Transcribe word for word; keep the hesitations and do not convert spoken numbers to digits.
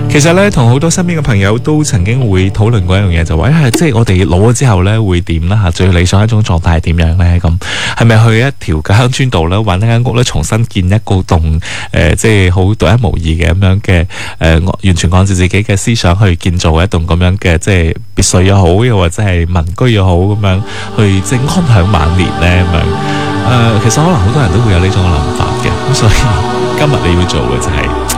其實咧，同好多身邊嘅朋友都曾經會討論過一樣嘢，就話、哎、即係我哋老咗之後咧會點啦吓？最理想一種狀態係點樣咧？咁係咪去一條嘅鄉村度咧，搵一間屋咧，重新建一個棟誒、呃，即係好獨一無二嘅咁樣嘅誒、呃，完全按照自己嘅思想去建造一棟咁樣嘅即係別墅又好，又或者係民居又好咁樣去即係安享晚年咧咁樣？誒、呃，其實可能好多人都會有呢種諗法嘅，咁所以今日你要做嘅就係、是。